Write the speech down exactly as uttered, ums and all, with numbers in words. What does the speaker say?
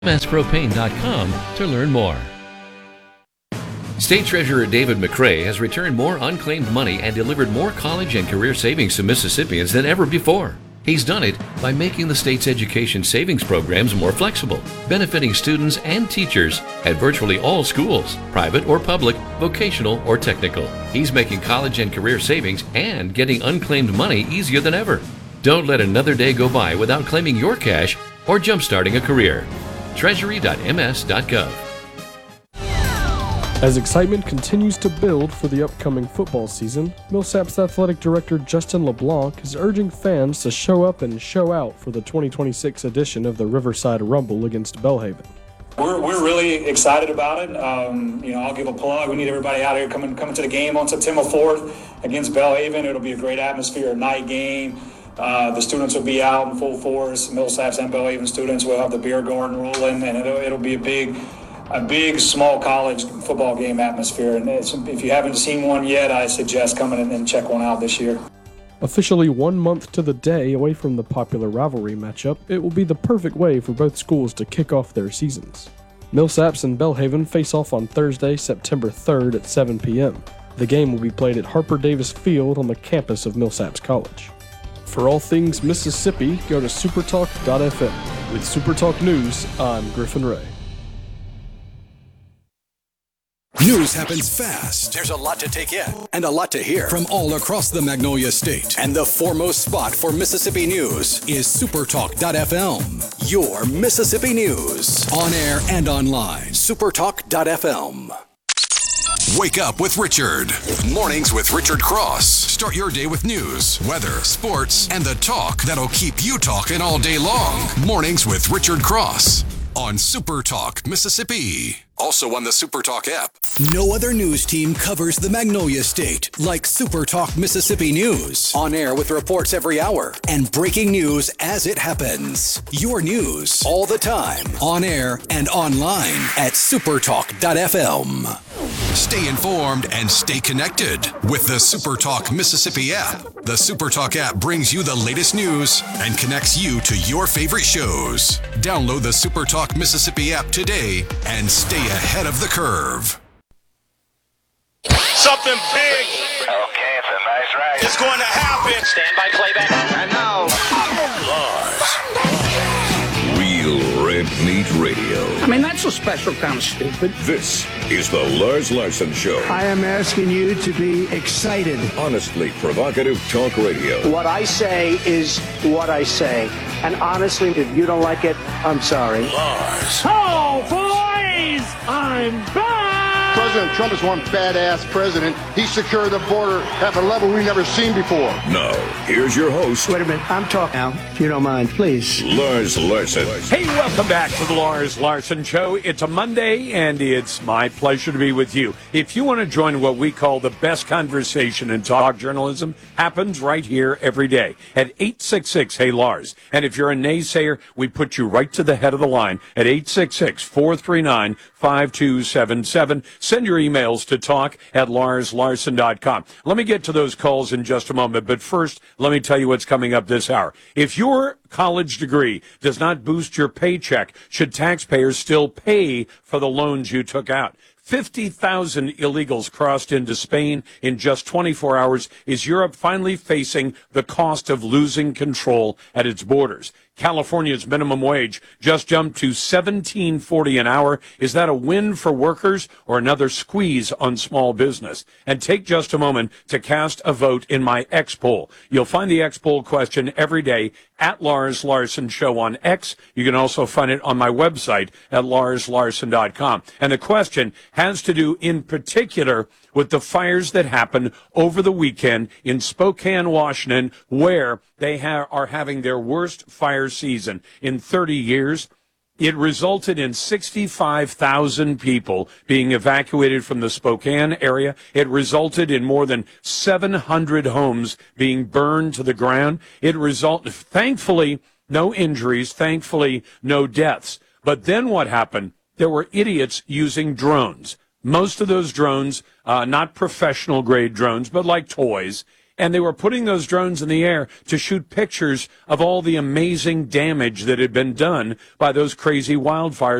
M S propane dot com to learn more. State Treasurer David McRae has returned more unclaimed money and delivered more college and career savings to Mississippians than ever before. He's done it by making the state's education savings programs more flexible, benefiting students and teachers at virtually all schools, private or public, vocational or technical. He's making college and career savings and getting unclaimed money easier than ever. Don't let another day go by without claiming your cash or jumpstarting a career. treasury dot m s dot gov. As excitement continues to build for the upcoming football season, Millsap's athletic director Justin LeBlanc is urging fans to show up and show out for the twenty twenty-six edition of the Riverside Rumble against Belhaven. We're, we're really excited about it. Um, you know, I'll give a plug. We need everybody out here coming coming to the game on September fourth against Belhaven. It'll be a great atmosphere, a night game. Uh, the students will be out in full force. Millsaps and Belhaven students will have the beer garden rolling, and it'll, it'll be a big, a big small college football game atmosphere. And it's, if you haven't seen one yet, I suggest coming in and check one out this year. Officially one month to the day away from the popular rivalry matchup, it will be the perfect way for both schools to kick off their seasons. Millsaps and Belhaven face off on Thursday, September third at seven p.m. The game will be played at Harper Davis Field on the campus of Millsaps College. For all things Mississippi, go to supertalk dot f m. With Supertalk News, I'm Griffin Ray. News happens fast. There's a lot to take in and a lot to hear from all across the Magnolia State. And the foremost spot for Mississippi news is supertalk dot f m. Your Mississippi news. On air and online. supertalk dot f m. Wake up with Richard. Mornings with Richard Cross. Start your day with news, weather, sports, and the talk that'll keep you talking all day long. Mornings with Richard Cross on SuperTalk Mississippi. Also on the SuperTalk app. No other news team covers the Magnolia State like SuperTalk Mississippi News. On air with reports every hour and breaking news as it happens. Your news all the time. On air and online at supertalk dot f m. Stay informed and stay connected with the SuperTalk Mississippi app. The SuperTalk app brings you the latest news and connects you to your favorite shows. Download the SuperTalk Mississippi app today and stay ahead of the curve. Something big. Okay, it's a nice ride. It's going to happen. Stand by playback. And now, Lars. Real Red Meat Radio. I mean, that's a special kind of stupid. This is the Lars Larson Show. I am asking you to be excited. Honestly provocative talk radio. What I say is what I say. And honestly, if you don't like it, I'm sorry. Lars. Oh, boys! I'm back! President Trump is one badass president. He secured the border at a level we've never seen before. Now, here's your host. Wait a minute, I'm talking now, if you don't mind, please. Lars Larson. Hey, welcome back to the Lars Larson Show. It's a Monday, and it's my pleasure to be with you. If you want to join what we call the best conversation in talk journalism, happens right here every day at eight six six, hey Lars. And if you're a naysayer, we put you right to the head of the line at eight six six, four three nine, five two seven seven. Send your emails to talk at lars larson dot com. Let me get to those calls in just a moment, but first, let me tell you what's coming up this hour. If your college degree does not boost your paycheck, should taxpayers still pay for the loans you took out? fifty thousand illegals crossed into Spain in just twenty-four hours. Is Europe finally facing the cost of losing control at its borders? California's minimum wage just jumped to seventeen forty an hour. Is that a win for workers or another squeeze on small business? And take just a moment to cast a vote in my X poll. You'll find the X poll question every day at Lars Larson Show on X. You can also find it on my website at lars larson dot com. And the question has to do in particular with the fires that happened over the weekend in Spokane, Washington, where they ha- are having their worst fire season in thirty years. It resulted in sixty-five thousand people being evacuated from the Spokane area. It resulted in more than seven hundred homes being burned to the ground. It resulted, thankfully, no injuries, thankfully, no deaths. But then what happened? There were idiots using drones. Most of those drones, uh, not professional grade drones, but like toys. And they were putting those drones in the air to shoot pictures of all the amazing damage that had been done by those crazy wildfires.